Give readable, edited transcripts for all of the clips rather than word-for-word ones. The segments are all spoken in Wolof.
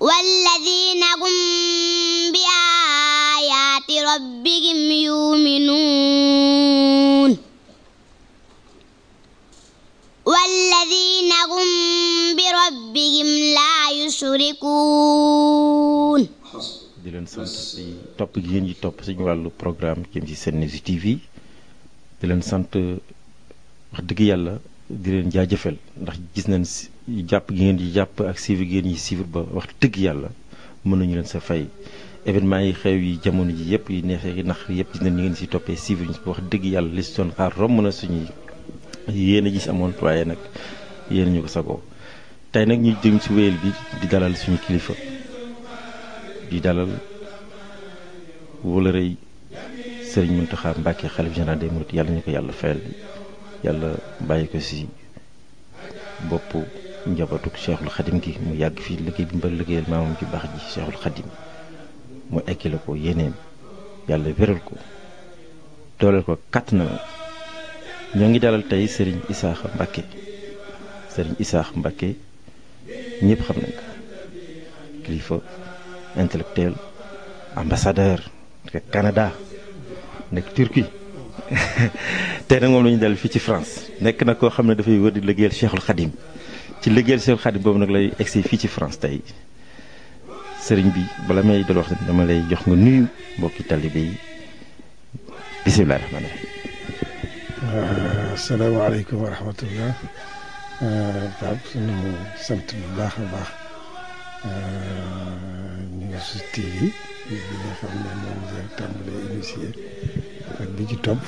والذين هم بآيات ربهم يؤمنون والذين هم بربهم لا يشركون. di leen sant ci topp gi ngeen di topp suñu wàllu programme jëm ci Sen-News TV di leen sant wax dëgg yàlla di leen jaajëfal ndax gis nañ jàpp gi ngeen di jàpp ak suivre gi ngeen di suivre ba wax dëgg yàlla mën nañu leen sa fay événement yi xew yi jamono ji yëpp yi neexee nax yëpp gis nañ ni ngeen si toppee suivre ñu wax dëgg yàlla li si doon xaar romb na suñuy yéen a gis amoon waaye nag yéen ñu ko sagoo tey nag ñu jëm si wéyal bi di dalal suñu kilifa di dalal wala rëy Serigne Mountakha Mbacké xalif général des mourides yàlla ñu ko yàlla fayal yàlla bàyyi ko si boppu njabootuk Cheikhul Khadim gi mu yàgg fii liggéey bi mbal liggéeyal maamam ci baax ji Cheikhul Khadim mu ekkile ko yéeneem yàlla wéral ko dooleel ko kàttanam ñoo ngi dalal tey Serigne Issakha Mbacké Serigne Issakha Mbacké ñëpp xam nañ ko kilifa intellectuel ambassadeur nekk Canada nekk Turquie tey nag moom la ñu dal fii ci France nekk na koo xam ne dafay wër di liggéeyal Cheikhul Khadim ci liggéeyal Cheikhul Khadim boobu nag lay egsi fii ci France tey sëriñ bi bala may dal wax dama lay jox nga nuyu mbokki talibé yi bisimilah rahmaani rahiim. asalaamaaleykum wa rahmatullah. Pape suñu sant bu baax a baax News TV bi nga xam ne moom la tàmbalee initié ak bi ci topp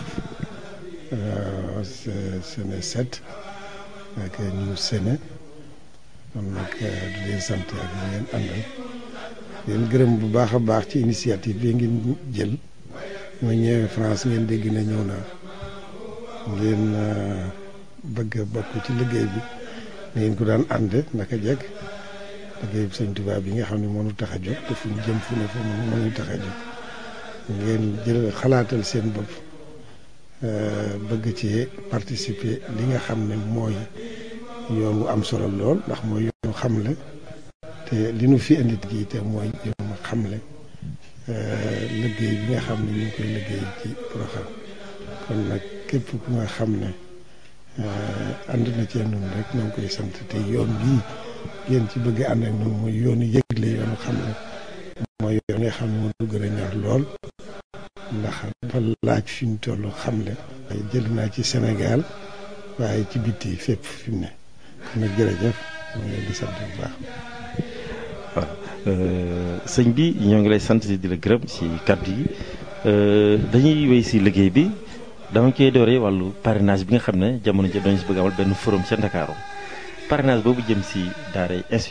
Sene 7 ak News Sene kon nag di leen sant ak ñi ngeen àndal leen gërëm bu baax a baax ci initiative bi ngeen jël ma ñëwee France ngeen dégg na ñëw naa ngeen bëgg a bokk ci liggéey bi na ngeen ko daan ànde naka jekk liggéey bi Sëñ Tuubaa bi nga xam ne moo ñu tax a jóg te fu ñu jëm fu ne fa moo ñu tax a jóg ngeen jël xalaatal seen bopp bëgg ci participer li nga xam ne mooy yoon wu am solo lool ndax mooy yoonu xamle te li nu fi indi gi te mooy yoonu xamle liggéey bi nga xam ne ñu ngi koy liggéey ci Porokhane kon nag képp ku nga xam ne ànd na cee noonu rek ñoo ngi koy sant te yoon bii ngeen ci bëgg ànd ak noonu mooy yoonu yëgle yoonu xamle mooy yoon nga xam ne moo du gën a ñor lool ndax dafa laaj fi ñu toll xamle waaye jël naa ci Sénégal waaye ci bitti fépp fi mu ne kon nag jërëjëf ñoo ngi leen di sant bu baax. waaw sëñ bi ñoo ngi lay sant di la gërëm ci kàddu yi dañuy wéy si liggéey bi dama koy dooree wàllu parrainage bi nga xam ne jamono ji dañu si bëgg amal benn forum ca Ndakaaru parrainage boobu jëm si daaray